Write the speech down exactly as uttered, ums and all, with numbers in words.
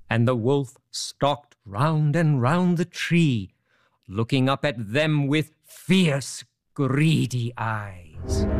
And the wolf stalked round and round the tree, looking up at them with fierce, greedy eyes.